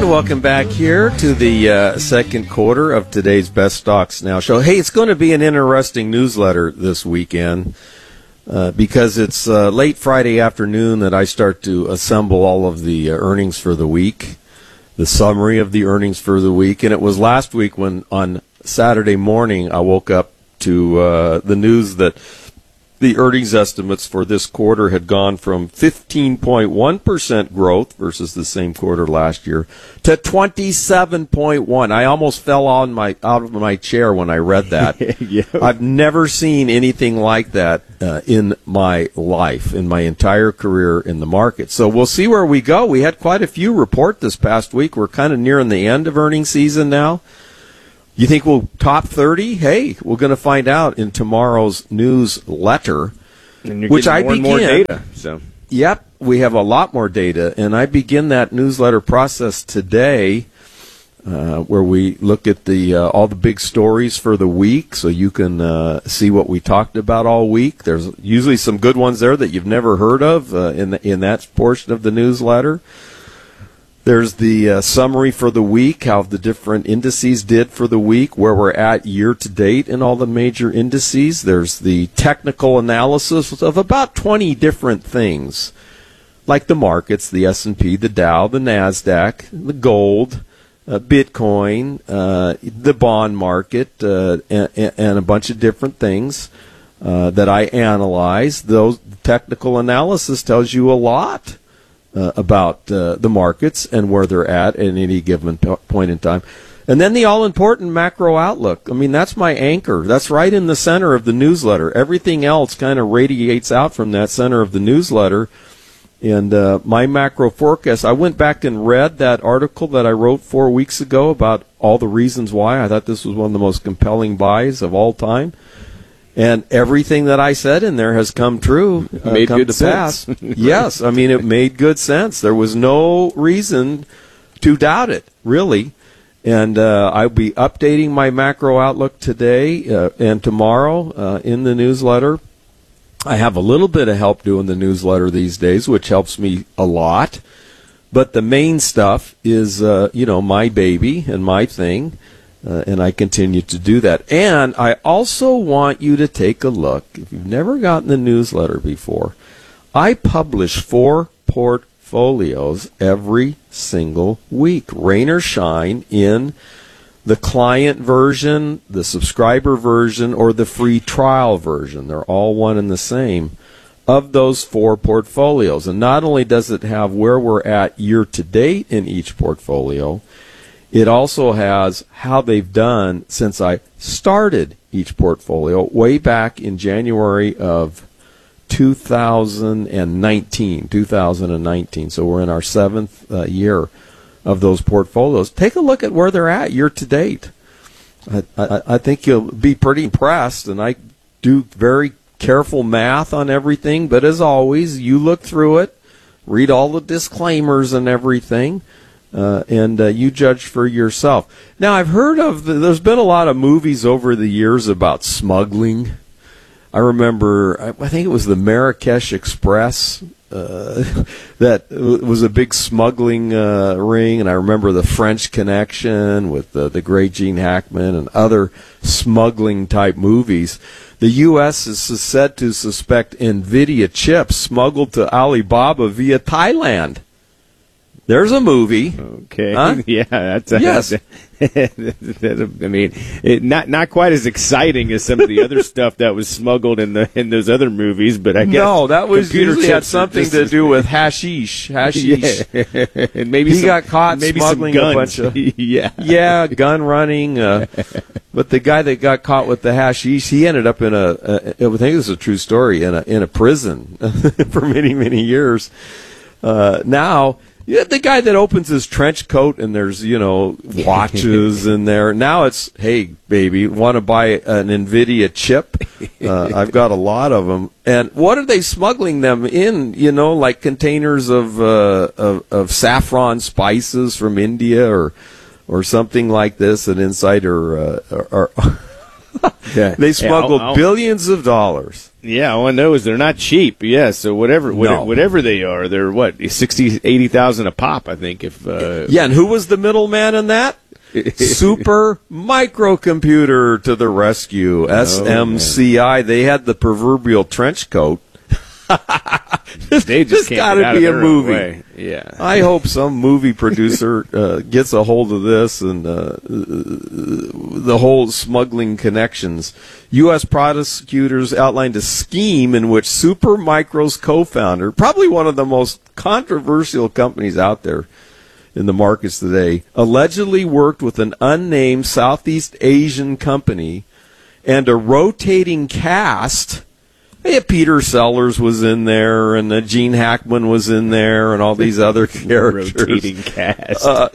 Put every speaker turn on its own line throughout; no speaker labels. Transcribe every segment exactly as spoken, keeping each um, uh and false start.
and welcome back here to the uh, second quarter of today's Best Stocks Now show. Hey, it's going to be an interesting newsletter this weekend uh, because it's uh, late Friday afternoon that I start to assemble all of the uh, earnings for the week, the summary of the earnings for the week. And it was last week when on Saturday morning I woke up to uh, the news that the earnings estimates for this quarter had gone from fifteen point one percent growth versus the same quarter last year to twenty-seven point one. I almost fell on my out of my chair when I read that.
yeah.
I've never seen anything like that uh, in my life, in my entire career in the market. So we'll see where we go. We had quite a few report this past week. We're kind of nearing the end of earnings season now. You think we'll top thirty? Hey, we're going to find out in tomorrow's newsletter,
and you're
which I
more
begin.
And more data, so.
Yep, we have a lot more data, and I begin that newsletter process today, uh, where we look at the uh, all the big stories for the week, so you can uh, see what we talked about all week. There's usually some good ones there that you've never heard of uh, in the, in that portion of the newsletter. There's the uh, summary for the week, how the different indices did for the week, where we're at year to date in all the major indices. There's the technical analysis of about twenty different things, like the markets, the S and P, the Dow, the NASDAQ, the gold, uh, Bitcoin, uh, the bond market, uh, and, and a bunch of different things uh, that I analyze. Those technical analysis tells you a lot Uh, about uh, the markets and where they're at at any given p- point in time. And then the all-important macro outlook. I mean, that's my anchor. That's right in the center of the newsletter. Everything else kind of radiates out from that center of the newsletter. And uh, my macro forecast, I went back and read that article that I wrote four weeks ago about all the reasons why. I thought this was one of the most compelling buys of all time. And everything that I said in there has come true, uh,
made
come
good
to
sense.
pass. Yes, I mean, it made good sense. There was no reason to doubt it, really. And uh, I'll be updating my macro outlook today uh, and tomorrow uh, in the newsletter. I have a little bit of help doing the newsletter these days, which helps me a lot. But the main stuff is, uh, you know, my baby and my thing. Uh, and I continue to do that. And I also want you to take a look. If you've never gotten the newsletter before, I publish four portfolios every single week, rain or shine, in the client version, the subscriber version, or the free trial version. They're all one and the same of those four portfolios. And not only does it have where we're at year to date in each portfolio, it also has how they've done since I started each portfolio way back in January of two thousand nineteen. two thousand nineteen. So we're in our seventh uh, year of those portfolios. Take a look at where they're at year to date. I, I, I think you'll be pretty impressed, and I do very careful math on everything. But as always, you look through it, read all the disclaimers and everything. Uh, and uh, you judge for yourself. Now, I've heard of, the, there's been a lot of movies over the years about smuggling. I remember, I, I think it was the Marrakesh Express uh, that was a big smuggling uh, ring, and I remember the French Connection with the, the great Gene Hackman and other smuggling-type movies. The U S is said to suspect NVIDIA chips smuggled to Alibaba via Thailand. There's a movie.
Okay.
Huh?
Yeah, that's a,
yes.
I mean, it, not not quite as exciting as some of the other stuff that was smuggled in the in those other movies, but I guess
no, that was
computer
usually had
chips
something
just,
to do with hashish. Hashish.
Yeah. and maybe
he
some,
got caught
maybe
smuggling
some
a
guns.
bunch of
yeah,
yeah, gun running. Uh, but the guy that got caught with the hashish, he ended up in a, a I think this is a true story, in a in a prison for many many years. Uh, now. Yeah, the guy that opens his trench coat and there's, you know, watches in there. Now it's, hey, baby, want to buy an NVIDIA chip? Uh, I've got a lot of them. And what are they smuggling them in? You know, like containers of uh, of, of saffron spices from India or or something like this. An insider, uh, or, or
yeah.
they smuggled
I'll, I'll,
billions of dollars.
Yeah, all I know is they're not cheap. Yeah, so whatever whatever,
No.
whatever they are, they're what, sixty, eighty thousand a pop, I think. If uh,
Yeah, and who was the middleman in that? Super Microcomputer to the rescue. S M C I. They had the proverbial trench coat.
they just
This
can't
gotta
get out of
be a
their own
movie.
way. Yeah.
I hope some movie producer uh, gets a hold of this and uh, the whole smuggling connections. U S prosecutors outlined a scheme in which Supermicro's co-founder, probably one of the most controversial companies out there in the markets today, allegedly worked with an unnamed Southeast Asian company and a rotating cast. Yeah, Peter Sellers was in there, and uh, Gene Hackman was in there, and all these other characters.
Rotating cast.
Uh,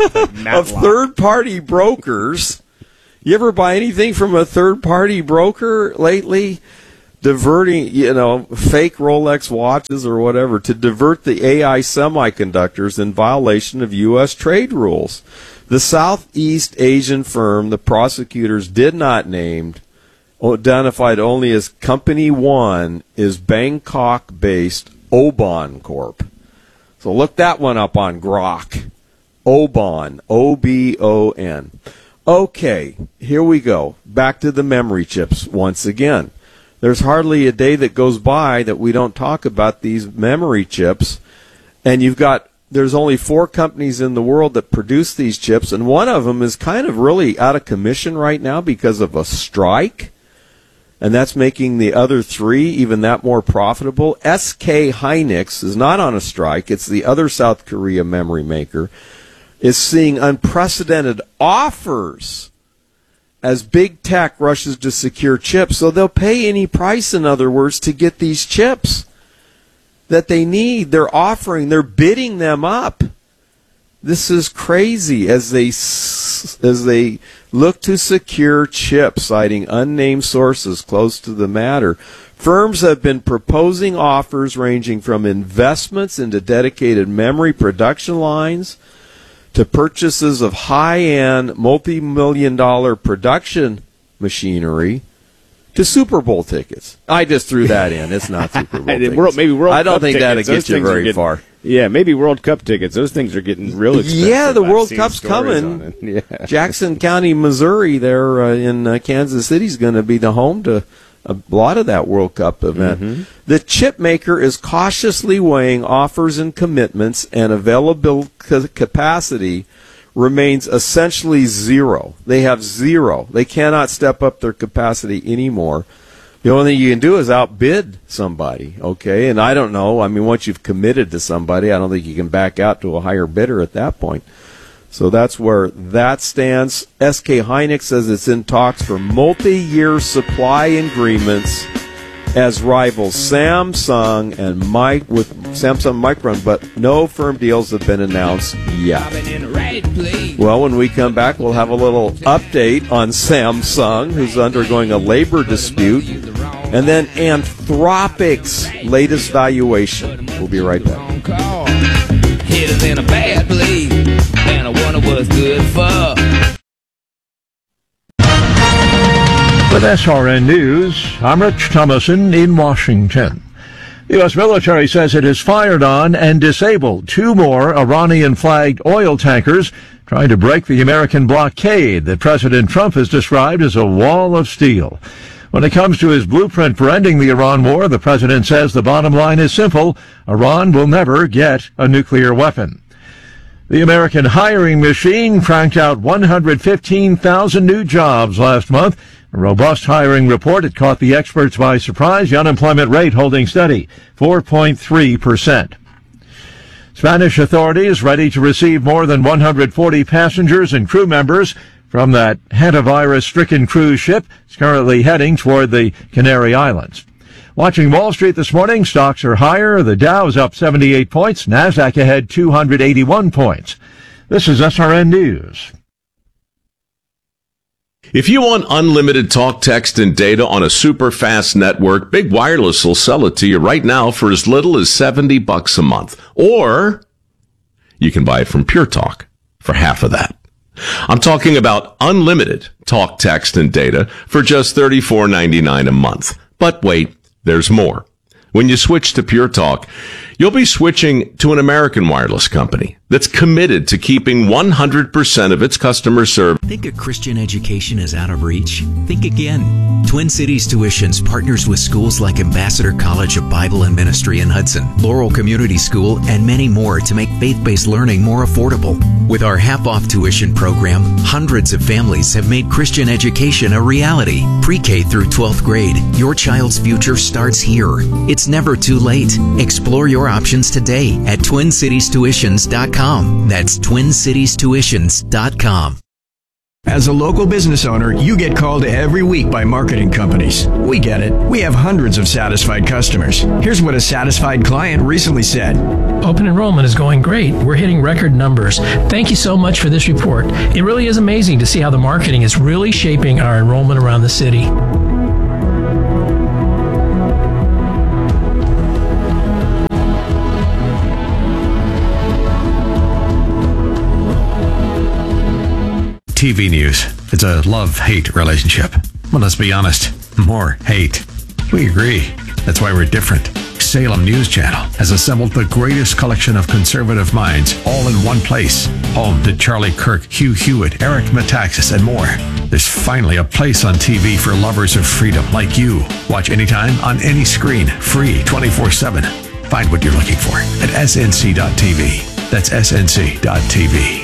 of third-party brokers. You ever buy anything from a third-party broker lately? Diverting, you know, fake Rolex watches or whatever to divert the A I semiconductors in violation of U S trade rules. The Southeast Asian firm the prosecutors did not name, identified only as Company One, is Bangkok-based Obon Corp. So look that one up on Grok. Obon, O B O N. Okay, here we go. Back to the memory chips once again. There's hardly a day that goes by that we don't talk about these memory chips. And you've got, there's only four companies in the world that produce these chips, and one of them is kind of really out of commission right now because of a strike. And that's making the other three even that more profitable. S K Hynix is not on a strike. It's the other South Korea memory maker. Is seeing unprecedented offers as big tech rushes to secure chips. So they'll pay any price, in other words, to get these chips that they need. They're offering, they're bidding them up. This is crazy as they as they look to secure chips, citing unnamed sources close to the matter. Firms have been proposing offers ranging from investments into dedicated memory production lines to purchases of high-end, multi-million dollar production machinery to Super Bowl tickets. I just threw that in. It's not Super Bowl tickets.
World, maybe World
I don't
Cup
think that'll
tickets.
get
Those
you
things are
very
getting-
far.
Yeah, maybe World Cup tickets. Those things are getting real expensive.
Yeah, the
I've
World
seen
Cup's
stories
coming.
on it. Yeah.
Jackson County, Missouri, there uh, in uh, Kansas City is going to be the home to a lot of that World Cup event.
Mm-hmm.
The chip maker is cautiously weighing offers and commitments, and available ca- capacity remains essentially zero. They have zero. They cannot step up their capacity anymore. The only thing you can do is outbid somebody, okay? And I don't know. I mean, once you've committed to somebody, I don't think you can back out to a higher bidder at that point. So that's where that stands. S K Hynix says it's in talks for multi-year supply agreements as rivals Samsung and Mi- with Samsung Micron, but no firm deals have been announced yet. Well, when we come back, we'll have a little update on Samsung, who's undergoing a labor dispute, and then Anthropic's latest valuation. We'll be right back.
Hit us in a bad place, and I wonder what's good for.
With S R N News, I'm Rich Thomason in Washington. The U S military says it has fired on and disabled two more Iranian-flagged oil tankers trying to break the American blockade that President Trump has described as a wall of steel. When it comes to his blueprint for ending the Iran war, the president says the bottom line is simple: Iran will never get a nuclear weapon. The American hiring machine cranked out one hundred fifteen thousand new jobs last month. A robust hiring report. It caught the experts by surprise. The unemployment rate holding steady, four point three percent. Spanish authorities ready to receive more than one hundred forty passengers and crew members from that hantavirus-stricken cruise ship. It's currently heading toward the Canary Islands. Watching Wall Street this morning, stocks are higher. The Dow is up seventy-eight points. NASDAQ ahead two hundred eighty-one points. This is S R N News.
If you want unlimited talk, text, and data on a super fast network, Big Wireless will sell it to you right now for as little as seventy bucks a month. Or you can buy it from Pure Talk for half of that. I'm talking about unlimited talk, text, and data for just thirty-four ninety-nine a month. But wait, there's more. When you switch to Pure Talk, you'll be switching to an American wireless company that's committed to keeping one hundred percent of its customers served.
Think a Christian education is out of reach? Think again. Twin Cities Tuitions partners with schools like Ambassador College of Bible and Ministry in Hudson, Laurel Community School, and many more to make faith-based learning more affordable. With our half-off tuition program, hundreds of families have made Christian education a reality. Pre-K through twelfth grade, your child's future starts here. It's never too late. Explore your options today at twin cities tuitions dot com. That's twin cities tuitions dot com.
As a local business owner, you get called every week by marketing companies. We get it. We have hundreds of satisfied customers. Here's what a satisfied client recently said.
Open enrollment is going great. We're hitting record numbers. Thank you so much for this report. It really is amazing to see how the marketing is really shaping our enrollment around the city.
T V news. It's a love-hate relationship. Well, let's be honest. More hate. We agree. That's why we're different. Salem News Channel has assembled the greatest collection of conservative minds all in one place. Home to Charlie Kirk, Hugh Hewitt, Eric Metaxas, and more. There's finally a place on T V for lovers of freedom like you. Watch anytime on any screen. Free twenty-four seven. Find what you're looking for at S N C dot T V. That's S N C dot T V.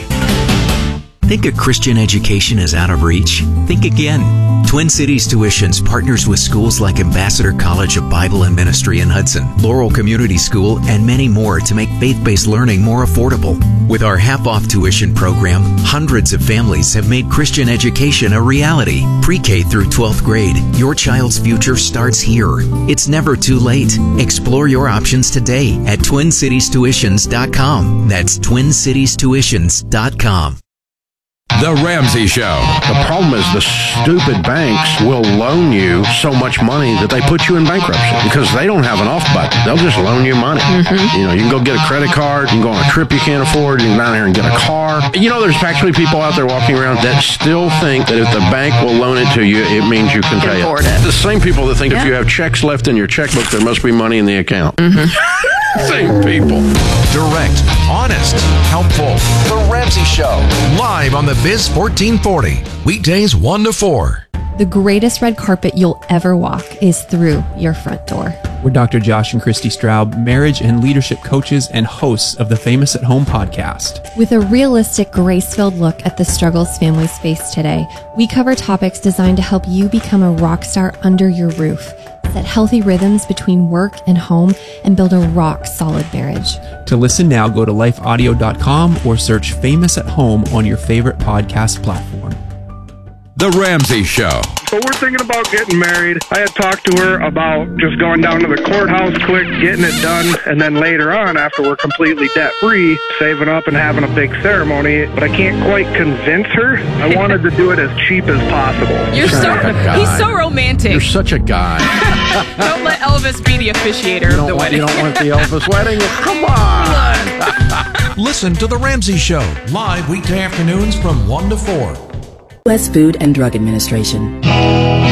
Think a Christian education is out of reach? Think again. Twin Cities Tuitions partners with schools like Ambassador College of Bible and Ministry in Hudson, Laurel Community School, and many more to make faith-based learning more affordable. With our half-off tuition program, hundreds of families have made Christian education a reality. Pre-K through twelfth grade, your child's future starts here. It's never too late. Explore your options today at twin cities tuitions dot com. That's twin cities tuitions dot com.
The Ramsey Show.
The problem is the stupid banks will loan you so much money that they put you in bankruptcy because they don't have an off button. They'll just loan you money. Mm-hmm. You know, you can go get a credit card, you can go on a trip you can't afford, you can go down here and get a car. You know, there's actually people out there walking around that still think that if the bank will loan it to you, it means you can pay it. it. The same people that think yeah. if you have checks left in your checkbook, there must be money in the account. Mm-hmm. Same people.
Direct, honest, helpful. The Ramsey Show. Live on the Biz fourteen forty. Weekdays one to four.
The greatest red carpet you'll ever walk is through your front door.
We're Doctor Josh and Christy Straub, marriage and leadership coaches and hosts of the Famous at Home podcast.
With a realistic, grace-filled look at the struggles families face today, we cover topics designed to help you become a rock star under your roof, set healthy rhythms between work and home, and build a rock-solid marriage.
To listen now, go to life audio dot com or search Famous at Home on your favorite podcast platform.
The Ramsey Show.
So we're thinking about getting married. I had talked to her about just going down to the courthouse quick, getting it done, and then later on, after we're completely debt-free, saving up and having a big ceremony. But I can't quite convince her. I wanted to do it as cheap as possible.
You're so, he's so romantic.
You're such a guy.
Don't let Elvis be the officiator
of
the
want,
wedding.
You don't want the Elvis wedding? Come on.
Listen to The Ramsey Show, live weekday afternoons from one to four.
U S Food and Drug Administration.